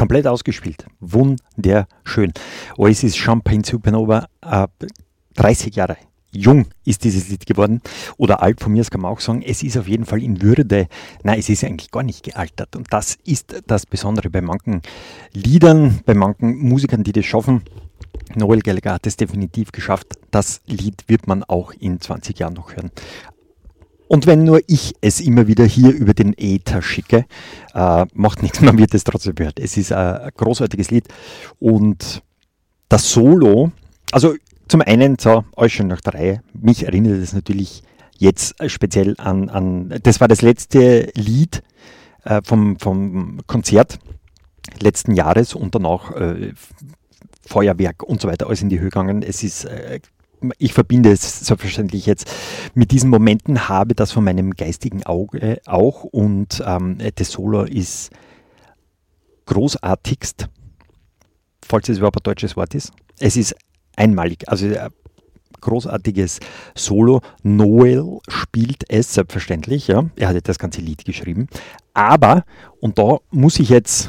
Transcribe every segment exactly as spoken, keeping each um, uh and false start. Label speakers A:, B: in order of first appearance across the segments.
A: komplett ausgespielt. Wunderschön. Oasis Champagne Supernova, äh, dreißig Jahre jung ist dieses Lied geworden. Oder alt, von mir aus kann man auch sagen, es ist auf jeden Fall in Würde. Nein, es ist eigentlich gar nicht gealtert. Und das ist das Besondere bei manchen Liedern, bei manchen Musikern, die das schaffen. Noel Gallagher hat es definitiv geschafft. Das Lied wird man auch in zwanzig Jahren noch hören. Und wenn nur ich es immer wieder hier über den Äther schicke, äh, macht nichts, man wird es trotzdem gehört. Es ist ein großartiges Lied. Und das Solo, also zum einen, so, alles schon nach der Reihe, mich erinnert es natürlich jetzt speziell an, an, das war das letzte Lied äh, vom, vom Konzert letzten Jahres und danach äh, Feuerwerk und so weiter, alles in die Höhe gegangen. Es ist, äh, ich verbinde es selbstverständlich jetzt mit diesen Momenten, habe das von meinem geistigen Auge auch und ähm, das Solo ist großartigst, falls es überhaupt ein deutsches Wort ist. Es ist einmalig, also ein großartiges Solo. Noel spielt es selbstverständlich, ja. Er hat das ganze Lied geschrieben. Aber, und da muss ich jetzt,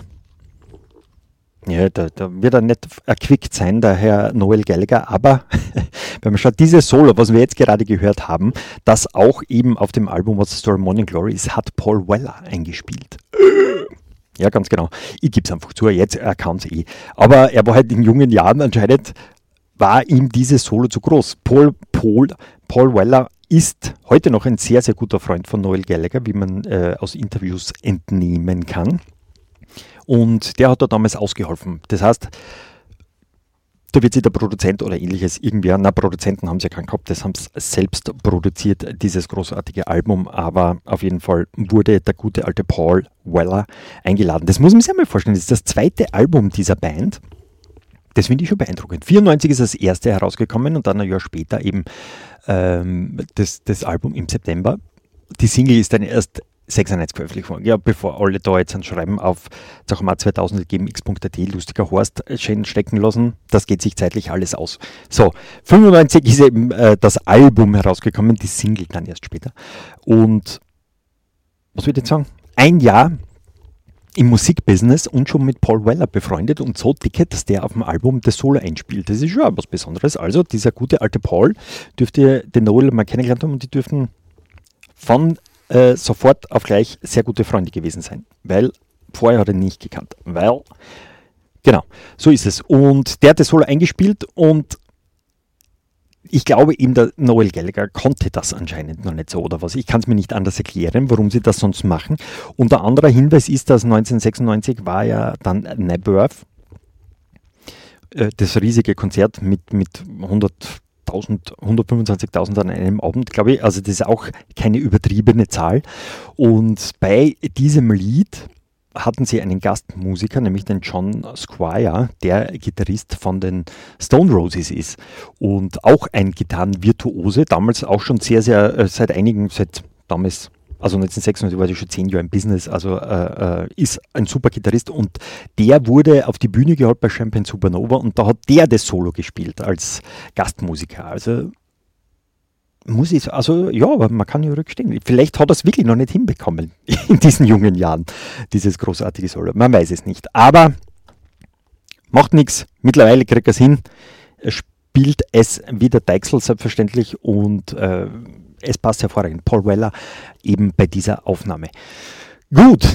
A: ja, da, da wird er nicht erquickt sein, der Herr Noel Gallagher, aber wenn man schaut, dieses Solo, was wir jetzt gerade gehört haben, das auch eben auf dem Album What's the Story Morning Glory ist, hat Paul Weller eingespielt. Ja, ganz genau. Ich gebe es einfach zu, jetzt er kann es eh. Aber er war halt in jungen Jahren anscheinend, war ihm dieses Solo zu groß. Paul, Paul, Paul Weller ist heute noch ein sehr, sehr guter Freund von Noel Gallagher, wie man äh, aus Interviews entnehmen kann. Und der hat da damals ausgeholfen. Das heißt, da wird sich der Produzent oder ähnliches irgendwer, na, Produzenten haben sie ja keinen gehabt, das haben sie selbst produziert, dieses großartige Album, aber auf jeden Fall wurde der gute alte Paul Weller eingeladen. Das muss man sich einmal vorstellen, das ist das zweite Album dieser Band. Das finde ich schon beeindruckend. vierundneunzig ist das erste herausgekommen und dann ein Jahr später eben ähm, das, das Album im September. Die Single ist dann erst sechsundneunzig veröffentlicht worden. Ja, bevor alle da jetzt ein Schreiben auf zweitausend g m x punkt a t, lustiger Horst, schön stecken lassen, das geht sich zeitlich alles aus. So, fünfundneunzig ist eben äh, das Album herausgekommen, die Single dann erst später. Und was würde ich sagen? Ein Jahr im Musikbusiness und schon mit Paul Weller befreundet und so dicke, dass der auf dem Album das Solo einspielt. Das ist schon was Besonderes. Also dieser gute alte Paul dürfte den Noel mal kennengelernt haben und die dürften von äh, sofort auf gleich sehr gute Freunde gewesen sein. Weil vorher hat er ihn nicht gekannt. Weil, genau, so ist es. Und der hat das Solo eingespielt und ich glaube eben, der Noel Gallagher konnte das anscheinend noch nicht so oder was. Ich kann es mir nicht anders erklären, warum sie das sonst machen. Und der andere Hinweis ist, dass neunzehnhundertsechsundneunzig war ja dann Nebworth, äh, das riesige Konzert mit, mit hunderttausend, hundertfünfundzwanzigtausend an einem Abend, glaube ich. Also das ist auch keine übertriebene Zahl. Und bei diesem Lied hatten sie einen Gastmusiker, nämlich den John Squire, der Gitarrist von den Stone Roses ist und auch ein Gitarrenvirtuose, damals auch schon sehr, sehr, äh, seit einigen, seit damals, also neunzehnhundertsechsundneunzig war er schon zehn Jahre im Business, also äh, äh, ist ein super Gitarrist und der wurde auf die Bühne geholt bei Champagne Supernova und da hat der das Solo gespielt als Gastmusiker, also muss ich, also ja, aber man kann ja rückstehen. Vielleicht hat er es wirklich noch nicht hinbekommen in diesen jungen Jahren, dieses großartige Solo. Man weiß es nicht. Aber macht nichts. Mittlerweile kriegt er es hin. Er spielt es wie der Deichsel selbstverständlich und äh, es passt hervorragend. Paul Weller eben bei dieser Aufnahme. Gut.